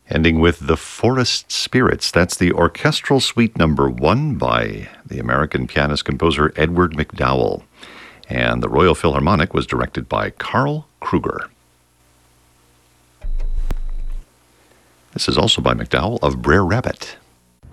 Ending with The Forest Spirits. That's the Orchestral Suite Number 1 by the American pianist-composer Edward MacDowell. And the Royal Philharmonic was directed by Carl Kruger. This is also by MacDowell of Brer Rabbit.